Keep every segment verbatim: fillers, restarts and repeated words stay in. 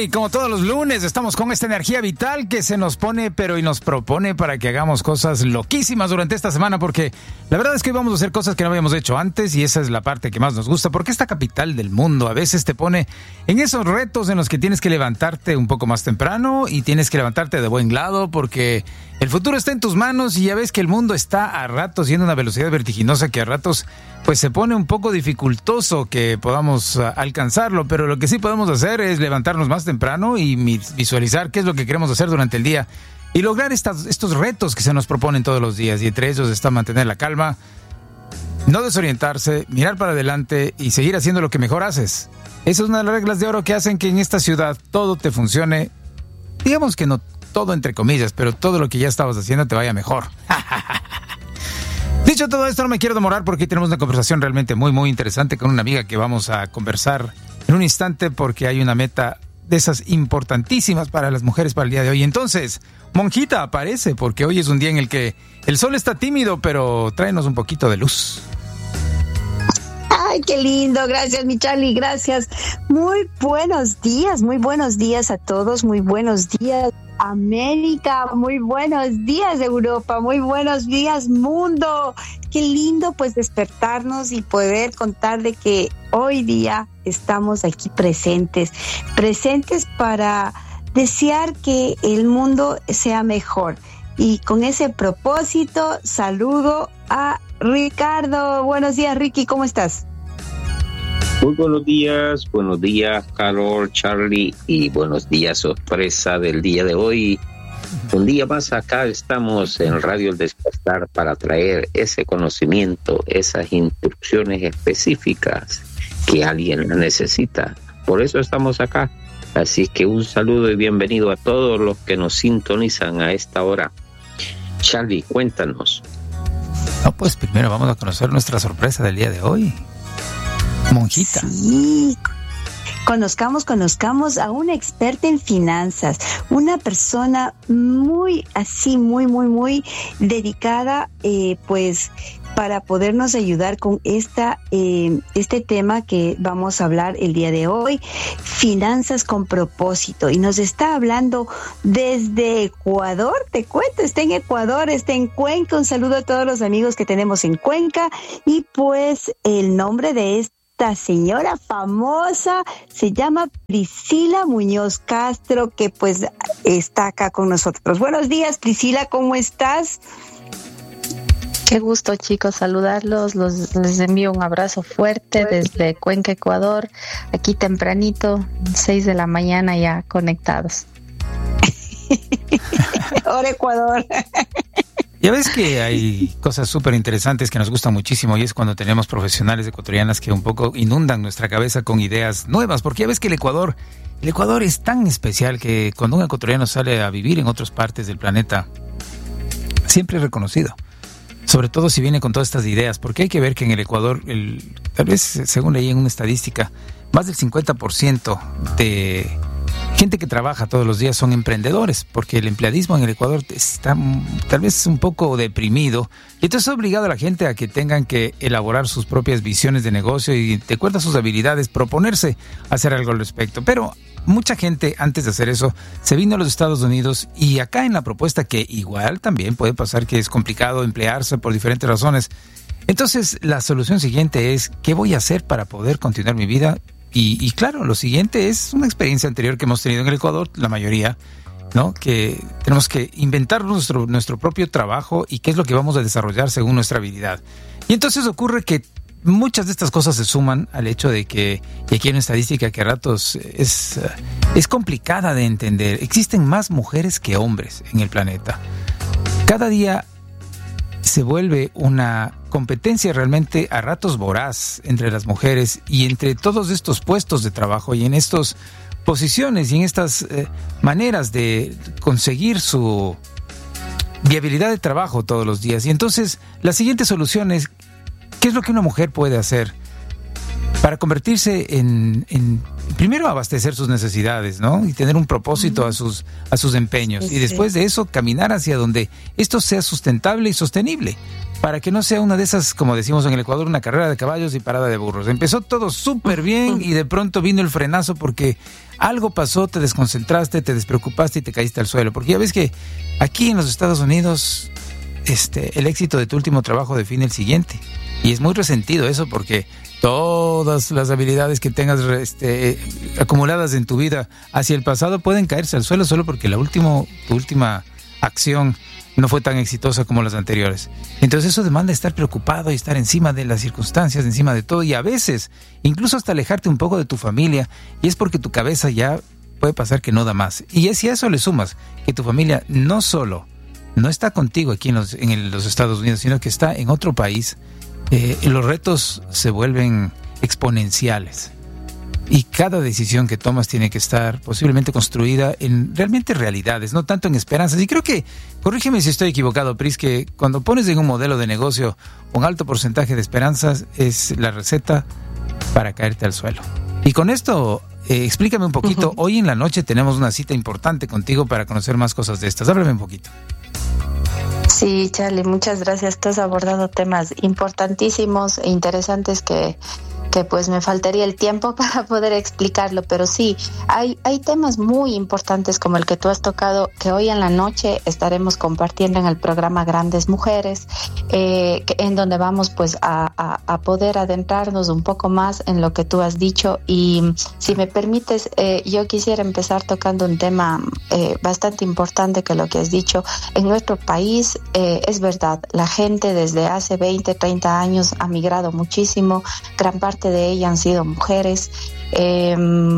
Y como todos los lunes, estamos con esta energía vital que se nos pone, pero y nos propone para que hagamos cosas loquísimas durante esta semana, porque la verdad es que hoy vamos a hacer cosas que no habíamos hecho antes y esa es la parte que más nos gusta, porque esta capital del mundo a veces te pone en esos retos en los que tienes que levantarte un poco más temprano y tienes que levantarte de buen lado, porque el futuro está en tus manos y ya ves que el mundo está a ratos yendo a una velocidad vertiginosa que a ratos pues se pone un poco dificultoso que podamos uh, alcanzarlo, pero lo que sí podemos hacer es levantarnos más temprano y visualizar qué es lo que queremos hacer durante el día y lograr estas, estos retos que se nos proponen todos los días, y entre ellos está mantener la calma, no desorientarse, mirar para adelante y seguir haciendo lo que mejor haces. Esa es una de las reglas de oro que hacen que en esta ciudad todo te funcione, digamos que no todo entre comillas, pero todo lo que ya estabas haciendo te vaya mejor. Dicho todo esto, no me quiero demorar porque tenemos una conversación realmente muy, muy interesante con una amiga que vamos a conversar en un instante porque hay una meta de esas importantísimas para las mujeres para el día de hoy. Entonces, Monjita aparece porque hoy es un día en el que el sol está tímido, pero tráenos un poquito de luz. Ay, qué lindo, gracias mi Charlie, gracias. Muy buenos días, muy buenos días a todos, muy buenos días América, muy buenos días Europa, muy buenos días mundo. Qué lindo pues despertarnos y poder contar de que hoy día estamos aquí presentes, presentes para desear que el mundo sea mejor. Y con ese propósito saludo a Ricardo. Buenos días Ricky, ¿cómo estás? Muy buenos días, buenos días, Carol, Charlie, y buenos días, sorpresa del día de hoy. Un día más acá estamos en Radio El Despertar para traer ese conocimiento, esas instrucciones específicas que alguien necesita. Por eso estamos acá. Así que un saludo y bienvenido a todos los que nos sintonizan a esta hora. Charlie, cuéntanos. No, pues primero vamos a conocer nuestra sorpresa del día de hoy. Monjita. Sí, conozcamos, conozcamos a una experta en finanzas, una persona muy así, muy, muy, muy dedicada, eh, pues, para podernos ayudar con esta, eh, este tema que vamos a hablar el día de hoy, finanzas con propósito. Y nos está hablando desde Ecuador, te cuento, está en Ecuador, está en Cuenca. Un saludo a todos los amigos que tenemos en Cuenca. Y pues el nombre de este Esta señora famosa se llama Priscila Muñoz Castro, que pues está acá con nosotros. Buenos días, Priscila, ¿cómo estás? Qué gusto, chicos, saludarlos. Los, les envío un abrazo fuerte desde Cuenca, Ecuador. Aquí tempranito, seis de la mañana ya conectados. Hola, Ecuador. Ya ves que hay cosas súper interesantes que nos gustan muchísimo y es cuando tenemos profesionales ecuatorianas que un poco inundan nuestra cabeza con ideas nuevas, porque ya ves que el Ecuador, el Ecuador es tan especial que cuando un ecuatoriano sale a vivir en otras partes del planeta, siempre es reconocido. Sobre todo si viene con todas estas ideas, porque hay que ver que en el Ecuador, el, tal vez según leí en una estadística, más del cincuenta por ciento de gente que trabaja todos los días son emprendedores, porque el empleadismo en el Ecuador está tal vez un poco deprimido y entonces es obligado a la gente a que tengan que elaborar sus propias visiones de negocio y, de acuerdo a sus habilidades, proponerse hacer algo al respecto. Pero mucha gente antes de hacer eso se vino a los Estados Unidos y acá en la propuesta, que igual también puede pasar que es complicado emplearse por diferentes razones. Entonces la solución siguiente es, ¿qué voy a hacer para poder continuar mi vida? Y, y claro, lo siguiente es una experiencia anterior que hemos tenido en el Ecuador, la mayoría, ¿no? Que tenemos que inventar nuestro, nuestro propio trabajo y qué es lo que vamos a desarrollar según nuestra habilidad. Y entonces ocurre que muchas de estas cosas se suman al hecho de que, y aquí hay una estadística que a ratos es, es complicada de entender, existen más mujeres que hombres en el planeta. Cada día se vuelve una competencia realmente a ratos voraz entre las mujeres y entre todos estos puestos de trabajo y en estas posiciones y en estas eh, maneras de conseguir su viabilidad de trabajo todos los días. Y entonces la siguiente solución es, ¿qué es lo que una mujer puede hacer para convertirse en, en primero abastecer sus necesidades, ¿no? Y tener un propósito uh-huh. a sus a sus empeños. Sí, y después sí. de eso, caminar hacia donde esto sea sustentable y sostenible. Para que no sea una de esas, como decimos en el Ecuador, una carrera de caballos y parada de burros. Empezó todo súper bien y de pronto vino el frenazo porque algo pasó, te desconcentraste, te despreocupaste y te caíste al suelo. Porque ya ves que aquí en los Estados Unidos este, el éxito de tu último trabajo define el siguiente. Y es muy resentido eso porque todas las habilidades que tengas este, acumuladas en tu vida hacia el pasado pueden caerse al suelo solo porque la último, tu última acción no fue tan exitosa como las anteriores. Entonces eso demanda estar preocupado y estar encima de las circunstancias, encima de todo, y a veces incluso hasta alejarte un poco de tu familia, y es porque tu cabeza ya puede pasar que no da más. Y si a eso le sumas que tu familia no solo no está contigo aquí en los, en el, los Estados Unidos, sino que está en otro país, eh, los retos se vuelven exponenciales. Y cada decisión que tomas tiene que estar posiblemente construida en realmente realidades, no tanto en esperanzas. Y creo que, corrígeme si estoy equivocado, Pris, que cuando pones en un modelo de negocio un alto porcentaje de esperanzas es la receta para caerte al suelo. Y con esto, eh, explícame un poquito. Uh-huh. Hoy en la noche tenemos una cita importante contigo para conocer más cosas de estas. Háblame un poquito. Sí, Charlie, muchas gracias. Tú has abordado temas importantísimos e interesantes que... que pues me faltaría el tiempo para poder explicarlo, pero sí, hay, hay temas muy importantes como el que tú has tocado, que hoy en la noche estaremos compartiendo en el programa Grandes Mujeres, eh, que, en donde vamos pues a, a, a poder adentrarnos un poco más en lo que tú has dicho. Y si me permites, eh, yo quisiera empezar tocando un tema eh, bastante importante que lo que has dicho. En nuestro país, eh, es verdad, la gente desde hace veinte, treinta años ha migrado muchísimo, gran parte de ellas han sido mujeres. Eh,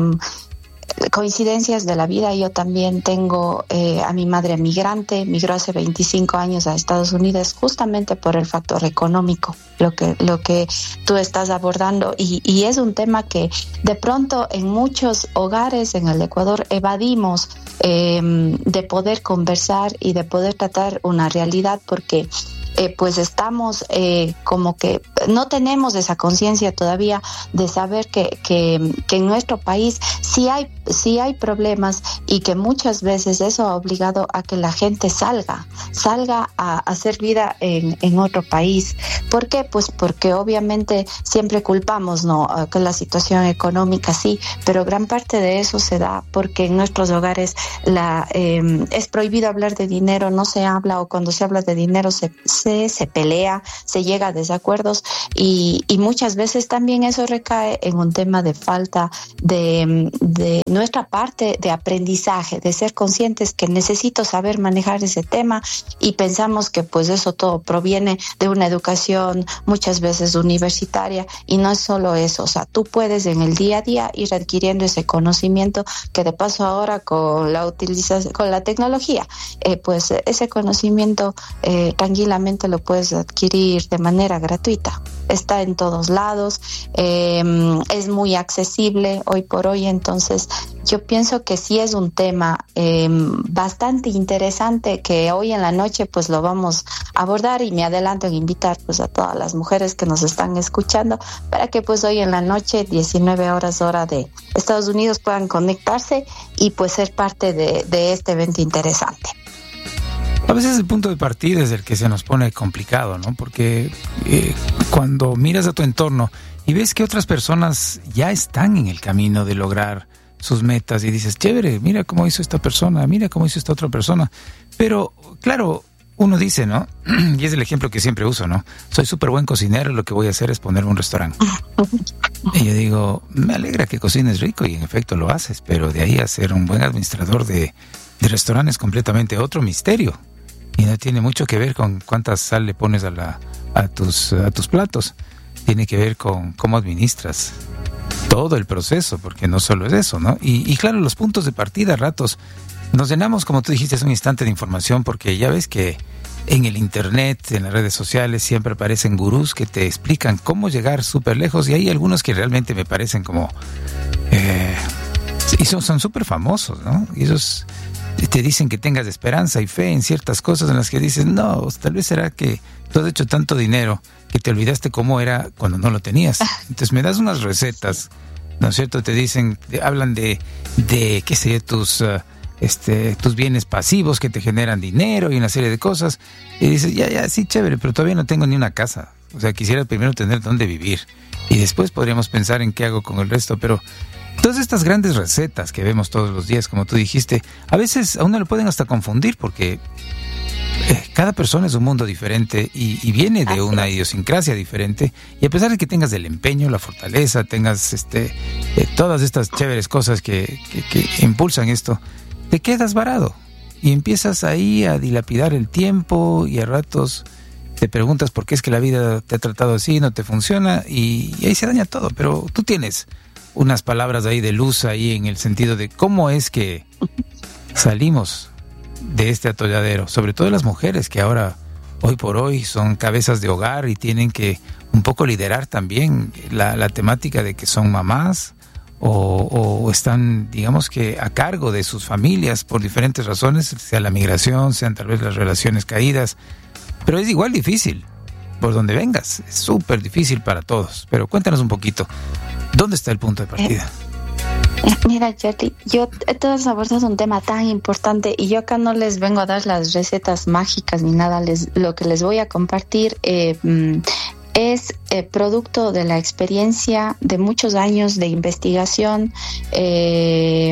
coincidencias de la vida, yo también tengo eh, a mi madre migrante, migró hace veinticinco años a Estados Unidos justamente por el factor económico, lo que, lo que tú estás abordando, y, y es un tema que de pronto en muchos hogares en el Ecuador evadimos eh, de poder conversar y de poder tratar una realidad porque Eh, pues estamos eh, como que no tenemos esa conciencia todavía de saber que, que, que en nuestro país sí hay, sí hay problemas y que muchas veces eso ha obligado a que la gente salga, salga a, a hacer vida en, en otro país. ¿Por qué? Pues porque obviamente siempre culpamos, ¿no?, que la situación económica sí, pero gran parte de eso se da porque en nuestros hogares la, eh, es prohibido hablar de dinero, no se habla, o cuando se habla de dinero se Se, se pelea, se llega a desacuerdos, y, y muchas veces también eso recae en un tema de falta de, de nuestra parte de aprendizaje, de ser conscientes que necesito saber manejar ese tema, y pensamos que pues eso todo proviene de una educación muchas veces universitaria, y no es solo eso. O sea, tú puedes en el día a día ir adquiriendo ese conocimiento que de paso ahora con la utilización, con la tecnología, eh, pues ese conocimiento eh, tranquilamente lo puedes adquirir de manera gratuita. Está en todos lados, eh, es muy accesible hoy por hoy. Entonces yo pienso que sí es un tema eh, bastante interesante que hoy en la noche pues lo vamos a abordar, y me adelanto en invitar pues a todas las mujeres que nos están escuchando para que pues hoy en la noche, diecinueve horas hora de Estados Unidos, puedan conectarse y pues ser parte de, de este evento interesante. A veces el punto de partida es el que se nos pone complicado, ¿no? Porque eh, cuando miras a tu entorno y ves que otras personas ya están en el camino de lograr sus metas y dices, chévere, mira cómo hizo esta persona, mira cómo hizo esta otra persona. Pero, claro, uno dice, ¿no? Y es el ejemplo que siempre uso, ¿no? Soy súper buen cocinero, lo que voy a hacer es ponerme un restaurante. Y yo digo, me alegra que cocines rico, y en efecto lo haces, pero de ahí a ser un buen administrador de, de restaurantes es completamente otro misterio. Y no tiene mucho que ver con cuánta sal le pones a, la, a, tus, a tus platos. Tiene que ver con cómo administras todo el proceso, porque no solo es eso, ¿no? Y, y claro, los puntos de partida, a ratos, nos llenamos, como tú dijiste, es un instante de información, porque ya ves que en el internet, en las redes sociales, siempre aparecen gurús que te explican cómo llegar súper lejos, y hay algunos que realmente me parecen como... Eh, y son súper famosos, ¿no? Y esos... te dicen que tengas esperanza y fe en ciertas cosas en las que dices, no, tal vez será que tú has hecho tanto dinero que te olvidaste cómo era cuando no lo tenías. Entonces me das unas recetas ¿no es cierto? Te dicen, te hablan de, de qué sé yo, tus, uh, este, tus bienes pasivos que te generan dinero y una serie de cosas. Y dices, ya, ya, sí, chévere, pero todavía no tengo ni una casa. O sea, quisiera primero tener dónde vivir. Y después podríamos pensar en qué hago con el resto, pero todas estas grandes recetas que vemos todos los días, como tú dijiste, a veces a uno le pueden hasta confundir porque eh, cada persona es un mundo diferente y, y viene de una idiosincrasia diferente, y a pesar de que tengas el empeño, la fortaleza, tengas este eh, todas estas chéveres cosas que, que, que impulsan esto, te quedas varado y empiezas ahí a dilapidar el tiempo y a ratos te preguntas por qué es que la vida te ha tratado así, no te funciona y, y ahí se daña todo. Pero tú tienes unas palabras ahí de luz ahí en el sentido de cómo es que salimos de este atolladero, sobre todo las mujeres que ahora, hoy por hoy, son cabezas de hogar y tienen que un poco liderar también la, la temática de que son mamás o, o están, digamos que, a cargo de sus familias por diferentes razones, sea la migración, sean tal vez las relaciones caídas, pero es igual difícil, por donde vengas, es súper difícil para todos. Pero cuéntanos un poquito, ¿dónde está el punto de partida? Eh, mira, Charlie, yo tú has abordado un tema tan importante y yo acá no les vengo a dar las recetas mágicas ni nada. Les, lo que les voy a compartir eh, es eh, producto de la experiencia de muchos años de investigación, eh,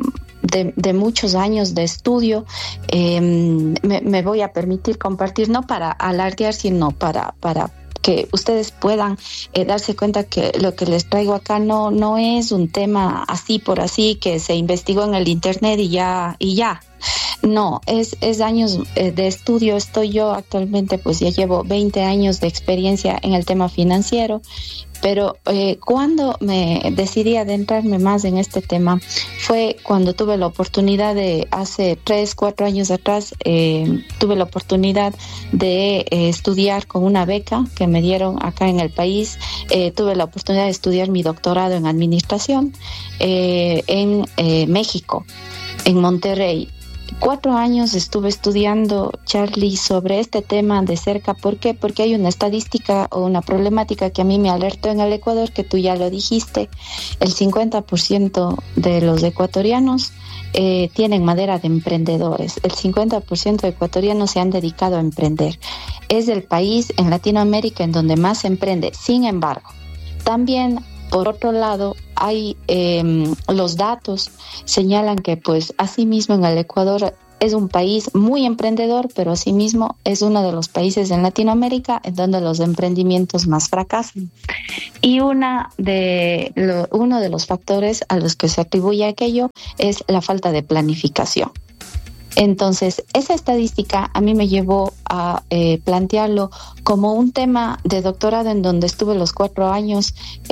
De, de muchos años de estudio. Eh, me, me voy a permitir compartir, no para alardear, sino para, para que ustedes puedan eh, darse cuenta que lo que les traigo acá no, no es un tema así por así que se investigó en el internet y ya, y ya. No, es, es años eh, de estudio. Estoy yo actualmente, pues ya llevo veinte años de experiencia en el tema financiero, pero eh, cuando me decidí adentrarme más en este tema fue cuando tuve la oportunidad de, hace tres, cuatro años atrás, eh, tuve la oportunidad de eh, estudiar con una beca que me dieron acá en el país. Eh, tuve la oportunidad de estudiar mi doctorado en administración eh, en eh, México, en Monterrey. Cuatro años estuve estudiando, Charlie, sobre este tema de cerca. ¿Por qué? Porque hay una estadística o una problemática que a mí me alertó en el Ecuador, que tú ya lo dijiste. El cincuenta por ciento de los ecuatorianos eh, tienen madera de emprendedores. El cincuenta por ciento de ecuatorianos se han dedicado a emprender. Es el país en Latinoamérica en donde más se emprende. Sin embargo, también, por otro lado, hay eh, los datos señalan que, pues, asimismo en el Ecuador es un país muy emprendedor, pero asimismo es uno de los países en Latinoamérica en donde los emprendimientos más fracasan. Y una de lo, uno de los factores a los que se atribuye aquello es la falta de planificación. Entonces, esa estadística a mí me llevó a eh, plantearlo como un tema de doctorado en donde estuve los cuatro años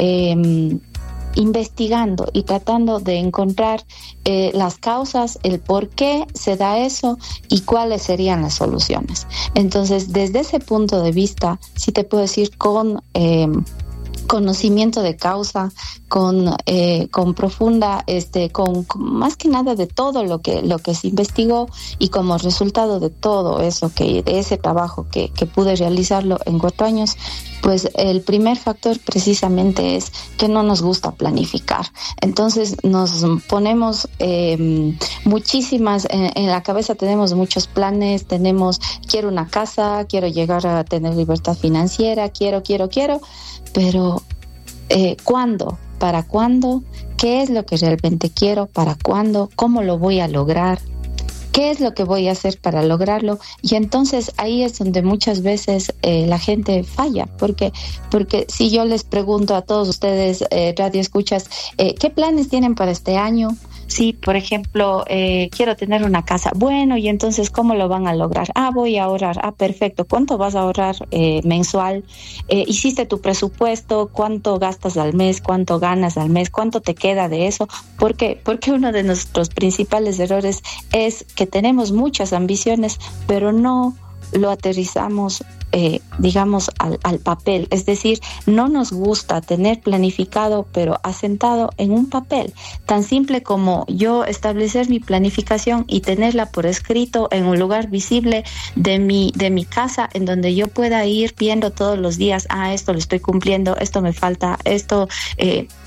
eh, investigando y tratando de encontrar eh, las causas, el por qué se da eso y cuáles serían las soluciones. Entonces, desde ese punto de vista, sí te puedo decir con eh, conocimiento de causa, con eh, con profunda, este, con, con más que nada de todo lo que lo que se investigó, y como resultado de todo eso, que de ese trabajo que, que pude realizarlo en cuatro años, pues el primer factor precisamente es que no nos gusta planificar. Entonces nos ponemos eh, muchísimas, en, en la cabeza tenemos muchos planes, tenemos, quiero una casa, quiero llegar a tener libertad financiera, quiero, quiero, quiero, pero eh, ¿cuándo? ¿Para cuándo? ¿Qué es lo que realmente quiero? ¿Para cuándo? ¿Cómo lo voy a lograr? ¿Qué es lo que voy a hacer para lograrlo? Y entonces ahí es donde muchas veces eh, la gente falla, porque porque si yo les pregunto a todos ustedes, eh, radio escuchas, eh, ¿qué planes tienen para este año? Sí, por ejemplo, eh, quiero tener una casa. Bueno, y entonces, ¿cómo lo van a lograr? Ah, voy a ahorrar. Ah, perfecto. ¿Cuánto vas a ahorrar eh, mensual? Eh, ¿Hiciste tu presupuesto? ¿Cuánto gastas al mes? ¿Cuánto ganas al mes? ¿Cuánto te queda de eso? ¿Por qué? Porque uno de nuestros principales errores es que tenemos muchas ambiciones, pero no lo aterrizamos, eh, digamos, al, al papel. Es decir, no nos gusta tener planificado, pero asentado en un papel. Tan simple como yo establecer mi planificación y tenerla por escrito en un lugar visible de mi, de mi casa, en donde yo pueda ir viendo todos los días, ah, esto lo estoy cumpliendo, esto me falta, esto... Eh,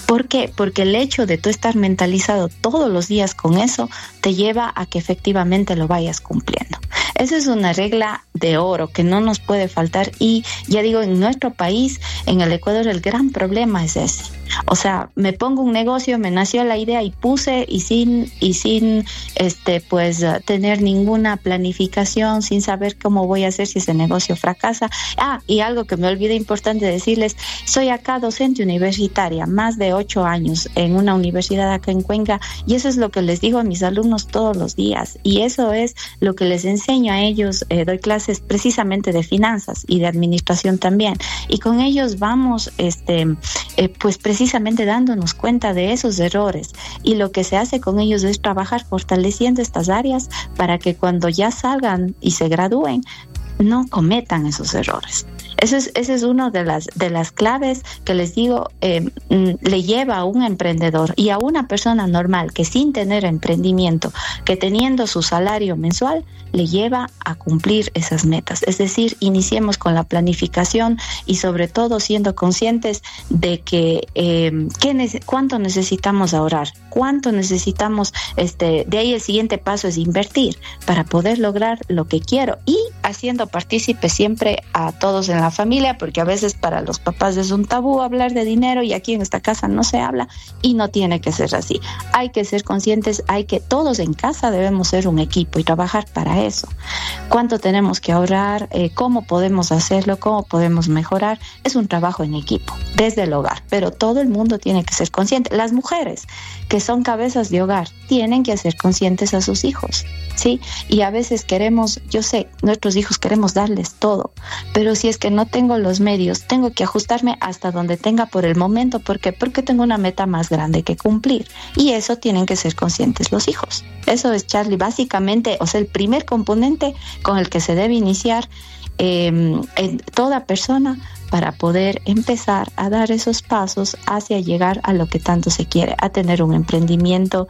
¿Por qué? Porque el hecho de tú estar mentalizado todos los días con eso te lleva a que efectivamente lo vayas cumpliendo. Esa es una regla de oro que no nos puede faltar y ya digo, en nuestro país, en el Ecuador, el gran problema es ese. O sea, me pongo un negocio, me nació la idea y puse y sin y sin este pues tener ninguna planificación, sin saber cómo voy a hacer si ese negocio fracasa. Ah, y algo que me olvidé importante decirles, soy acá docente universitaria, más de ocho años en una universidad acá en Cuenca, y eso es lo que les digo a mis alumnos todos los días, y eso es lo que les enseño a ellos. Eh, doy clases precisamente de finanzas y de administración también, y con ellos vamos este eh, pues precisamente precisamente dándonos cuenta de esos errores, y lo que se hace con ellos es trabajar fortaleciendo estas áreas para que cuando ya salgan y se gradúen no cometan esos errores. Ese es, ese es uno de las, de las claves que les digo, eh, le lleva a un emprendedor y a una persona normal que sin tener emprendimiento, que teniendo su salario mensual, le lleva a cumplir esas metas. Es decir, iniciemos con la planificación y sobre todo siendo conscientes de que eh, ¿qué nece- cuánto necesitamos ahorrar, cuánto necesitamos, este, de ahí el siguiente paso es invertir para poder lograr lo que quiero, y haciendo partícipe siempre a todos en la familia, porque a veces para los papás es un tabú hablar de dinero y aquí en esta casa no se habla, y no tiene que ser así. Hay que ser conscientes, hay que todos en casa debemos ser un equipo y trabajar para eso. ¿Cuánto tenemos que ahorrar? Eh, ¿Cómo podemos hacerlo? ¿Cómo podemos mejorar? Es un trabajo en equipo desde el hogar, pero todo el mundo tiene que ser consciente. Las mujeres que son cabezas de hogar tienen que hacer conscientes a sus hijos, ¿sí? Y a veces queremos, yo sé, nuestros hijos queremos darles todo, pero si es que no tengo los medios, tengo que ajustarme hasta donde tenga por el momento. ¿Por qué? Porque tengo una meta más grande que cumplir, y eso tienen que ser conscientes los hijos. Eso es, Charlie, básicamente, o sea, el primer componente con el que se debe iniciar eh, en toda persona para poder empezar a dar esos pasos hacia llegar a lo que tanto se quiere, a tener un emprendimiento,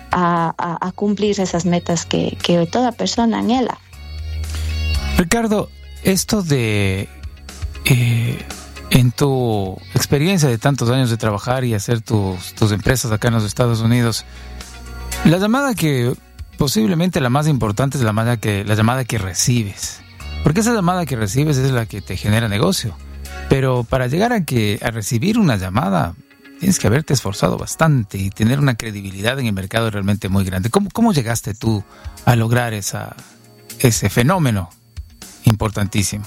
a, a, a cumplir esas metas que, que toda persona anhela. Ricardo, esto de, eh, en tu experiencia de tantos años de trabajar y hacer tus, tus empresas acá en los Estados Unidos, la llamada que posiblemente la más importante es la llamada que, la llamada que recibes, porque esa llamada que recibes es la que te genera negocio. Pero para llegar a que a recibir una llamada tienes que haberte esforzado bastante y tener una credibilidad en el mercado realmente muy grande. ¿Cómo, cómo llegaste tú a lograr esa, ese fenómeno importantísimo?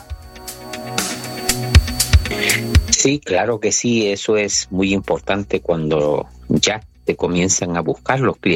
Sí, claro que sí, eso es muy importante cuando ya te comienzan a buscar los clientes.